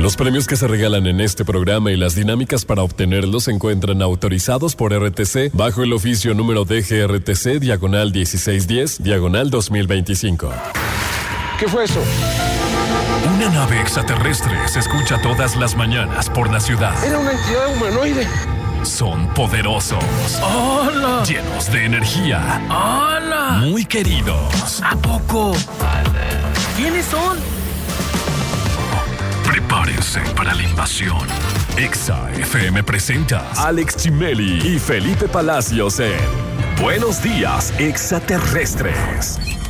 Los premios que se regalan en este programa y las dinámicas para obtenerlos se encuentran autorizados por RTC bajo el oficio número DGRTC diagonal 1610 diagonal 2025. ¿Qué fue eso? Una nave extraterrestre se escucha todas las mañanas por la ciudad. Era una entidad humanoide. Son poderosos. ¡Hola! Llenos de energía. ¡Hola! Muy queridos. ¿A poco? ¿Quiénes son? Prepárense para la invasión. Exa FM presenta Alex Chimeli y Felipe Palacios en Buenos Días, Extraterrestres.